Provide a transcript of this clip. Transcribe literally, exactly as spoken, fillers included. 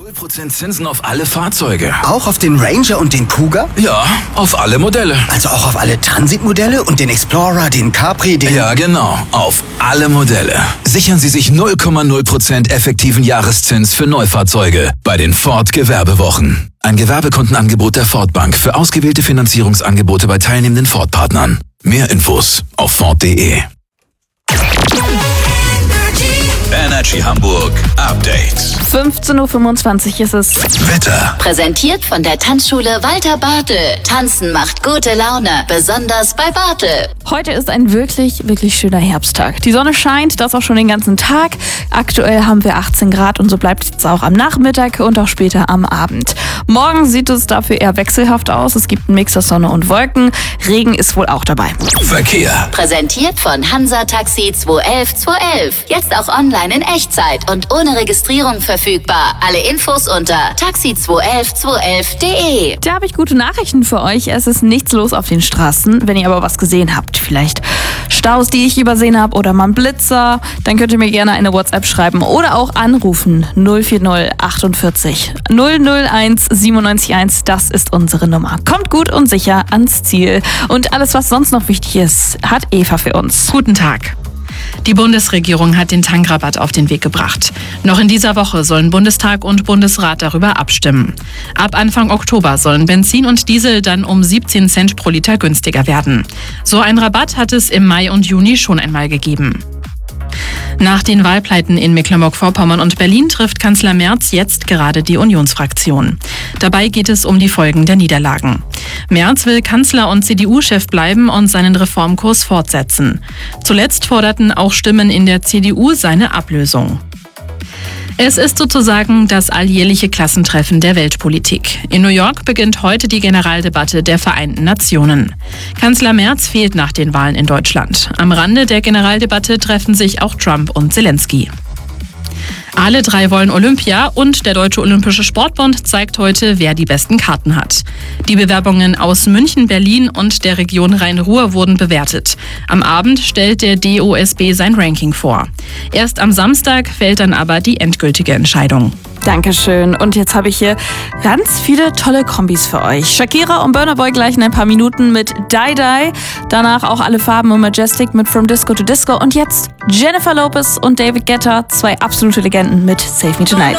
null Prozent Zinsen auf alle Fahrzeuge. Auch auf den Ranger und den Kuga? Ja, auf alle Modelle. Also auch auf alle Transit-Modelle und den Explorer, den Capri, den... Ja, genau. Auf alle Modelle. Sichern Sie sich null Komma null Prozent effektiven Jahreszins für Neufahrzeuge bei den Ford Gewerbewochen. Ein Gewerbekundenangebot der Ford Bank für ausgewählte Finanzierungsangebote bei teilnehmenden Ford-Partnern. Mehr Infos auf Ford punkt de. Energy Hamburg Update. fünfzehn Uhr fünfundzwanzig ist es. Wetter. Präsentiert von der Tanzschule Walter Bartel. Tanzen macht gute Laune, besonders bei Bartel. Heute ist ein wirklich, wirklich schöner Herbsttag. Die Sonne scheint, das auch schon den ganzen Tag. Aktuell haben wir achtzehn Grad und so bleibt es jetzt auch am Nachmittag und auch später am Abend. Morgen sieht es dafür eher wechselhaft aus. Es gibt einen Mix aus Sonne und Wolken. Regen ist wohl auch dabei. Verkehr. Präsentiert von Hansa Taxi zwei elf zwei elf. Jetzt auch online in Echtzeit und ohne Registrierung verfügbar. Alle Infos unter taxi zwei elf zwei elf punkt de. Da habe ich gute Nachrichten für euch. Es ist nichts los auf den Straßen. Wenn ihr aber was gesehen habt, vielleicht Staus, die ich übersehen habe oder mal einen Blitzer, dann könnt ihr mir gerne eine WhatsApp schreiben oder auch anrufen. null vier null achtundvierzig null null eins siebenundneunzig eins. Das ist unsere Nummer. Kommt gut und sicher ans Ziel. Und alles, was sonst noch wichtig ist, hat Eva für uns. Guten Tag. Die Bundesregierung hat den Tankrabatt auf den Weg gebracht. Noch in dieser Woche sollen Bundestag und Bundesrat darüber abstimmen. Ab Anfang Oktober sollen Benzin und Diesel dann um siebzehn Cent pro Liter günstiger werden. So einen Rabatt hat es im Mai und Juni schon einmal gegeben. Nach den Wahlpleiten in Mecklenburg-Vorpommern und Berlin trifft Kanzler Merz jetzt gerade die Unionsfraktion. Dabei geht es um die Folgen der Niederlagen. Merz will Kanzler und C D U-Chef bleiben und seinen Reformkurs fortsetzen. Zuletzt forderten auch Stimmen in der C D U seine Ablösung. Es ist sozusagen das alljährliche Klassentreffen der Weltpolitik. In New York beginnt heute die Generaldebatte der Vereinten Nationen. Kanzler Merz fehlt nach den Wahlen in Deutschland. Am Rande der Generaldebatte treffen sich auch Trump und Zelensky. Alle drei wollen Olympia und der Deutsche Olympische Sportbund zeigt heute, wer die besten Karten hat. Die Bewerbungen aus München, Berlin und der Region Rhein-Ruhr wurden bewertet. Am Abend stellt der D O S B sein Ranking vor. Erst am Samstag fällt dann aber die endgültige Entscheidung. Dankeschön. Und jetzt habe ich hier ganz viele tolle Kombis für euch. Shakira und Burna Boy gleich in ein paar Minuten mit Die Die. Danach auch alle Farben und Majestic mit From Disco to Disco. Und jetzt Jennifer Lopez und David Guetta, zwei absolute Legenden mit Save Me Tonight.